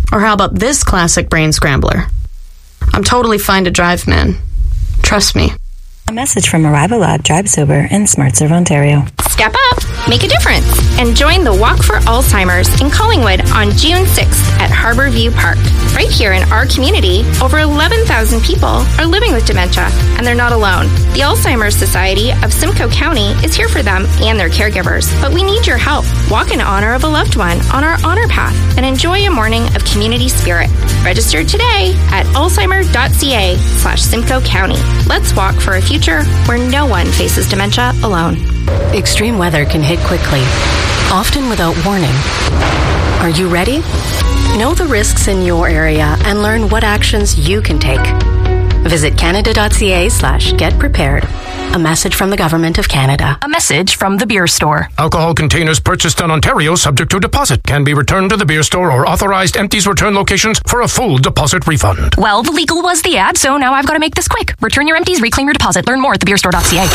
Or how about this classic brain scrambler? I'm totally fine to drive, man. Trust me. A message from Arrival Lab Drive Sober in SmartServe, Ontario. Step up, make a difference, and join the Walk for Alzheimer's in Collingwood on June 6th at Harbourview Park. Right here in our community, over 11,000 people are living with dementia, and they're not alone. The Alzheimer's Society of Simcoe County is here for them and their caregivers, but we need your help. Walk in honor of a loved one on our honor path and enjoy a morning of community spirit. Register today at alzheimer.ca/Simcoe County. Let's walk for a future where no one faces dementia alone. Extreme weather can hit quickly, often without warning. Are you ready? Know the risks in your area and learn what actions you can take. Visit canada.ca/getprepared. A message from the Government of Canada. A message from the beer store. Alcohol containers purchased in Ontario subject to deposit can be returned to the beer store or authorized empties return locations for a full deposit refund. Well, the legal was the ad, so now I've got to make this quick. Return your empties, reclaim your deposit. Learn more at thebeerstore.ca.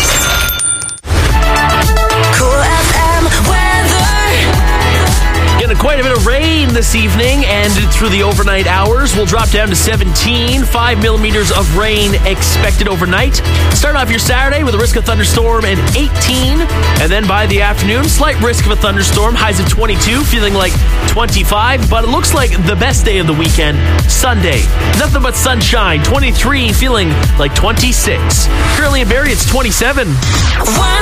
Cool FM weather. Getting quite a bit of rain this evening, and through the overnight hours, we'll drop down to 17. 5 millimeters of rain expected overnight. Start off your Saturday with a risk of thunderstorm at 18, and then by the afternoon, slight risk of a thunderstorm, highs of 22, feeling like 25, but it looks like the best day of the weekend, Sunday. Nothing but sunshine, 23, feeling like 26. Currently in Barrie, it's 27.